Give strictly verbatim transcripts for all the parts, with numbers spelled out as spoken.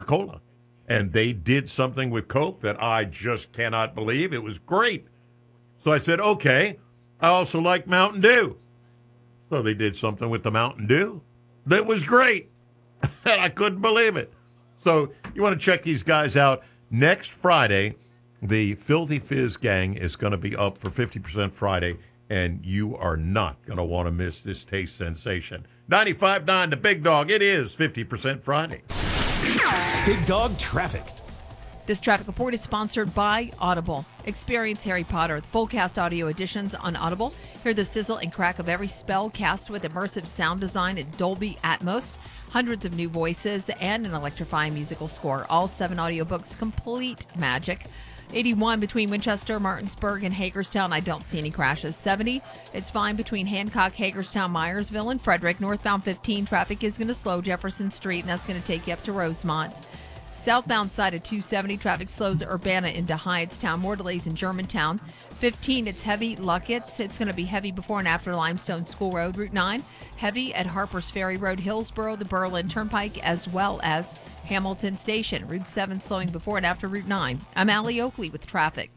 Coca-Cola. And they did something with Coke that I just cannot believe. It was great. So I said, okay, I also like Mountain Dew. So they did something with the Mountain Dew that was great. And I couldn't believe it. So you want to check these guys out. Next Friday, the Filthy Fizz gang is going to be up for fifty percent Friday, and you are not going to want to miss this taste sensation. ninety-five point nine The Big Dog. It is fifty percent Friday. Big Dog Traffic. This traffic report is sponsored by Audible. Experience Harry Potter, full cast audio editions on Audible. Hear the sizzle and crack of every spell cast with immersive sound design and Dolby Atmos. Hundreds of new voices and an electrifying musical score. All seven audiobooks, complete magic. eighty-one between Winchester, Martinsburg, and Hagerstown. I don't see any crashes. seventy, it's fine between Hancock, Hagerstown, Myersville, and Frederick. Northbound fifteen, traffic is going to slow Jefferson Street, and that's going to take you up to Rosemont. Southbound side of two seventy, traffic slows Urbana into Hyattstown. More delays in Germantown. fifteen, it's heavy Luckett's. It's going to be heavy before and after Limestone School Road. Route nine, heavy at Harpers Ferry Road, Hillsboro, the Berlin Turnpike, as well as Hamilton Station. Route seven slowing before and after Route nine. I'm Allie Oakley with traffic.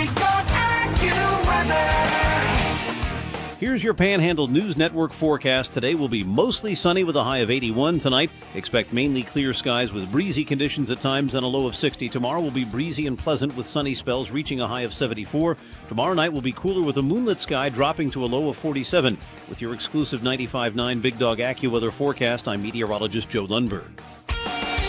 Here's your Panhandle News Network forecast. Today will be mostly sunny with a high of eighty-one. Tonight, expect mainly clear skies with breezy conditions at times and a low of sixty. Tomorrow will be breezy and pleasant with sunny spells reaching a high of seventy-four. Tomorrow night will be cooler with a moonlit sky dropping to a low of forty-seven. With your exclusive ninety-five point nine Big Dog AccuWeather forecast, I'm meteorologist Joe Lundberg.